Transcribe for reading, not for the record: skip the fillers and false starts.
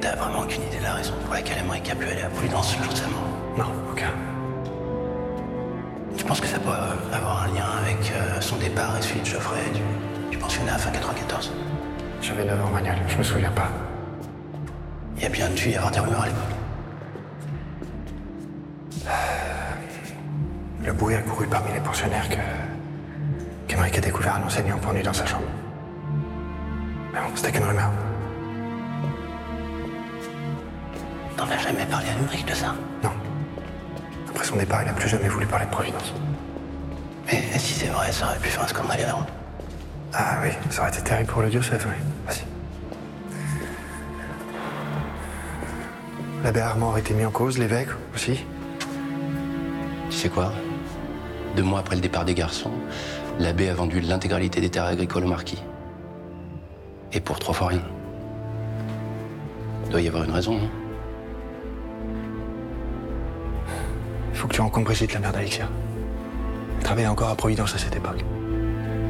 t'as vraiment aucune idée de la raison pour laquelle Emmerich a pu aller à Providence le jour de sa mort? Non, aucun. Tu penses que ça pourrait avoir un lien avec son départ et celui de Geoffrey du pensionnat à fin 94? J'avais 9 ans, Manuel, je me souviens pas. Il y a bien dû y avoir des rumeurs à l'époque. Le bruit a couru parmi les pensionnaires qu'Emmerich a découvert un enseignant pendu dans sa chambre. Mais bon, c'était qu'une rumeur. T'en as jamais parlé à Emmerich de ça? Non. Après son départ, il a plus jamais voulu parler de Providence. Mais si c'est vrai, ça aurait pu faire un scandale énorme. Ah oui, ça aurait été terrible pour le diocèse, oui. Vas-y. L'abbé Armand aurait été mis en cause, l'évêque aussi. Tu sais quoi? 2 mois après le départ des garçons, l'abbé a vendu l'intégralité des terres agricoles au marquis. Et pour 3 fois rien. Doit y avoir une raison, non? Il faut que tu rencontres Brigitte, la mère d'Alexia. Elle travaillait encore à Providence à cette époque.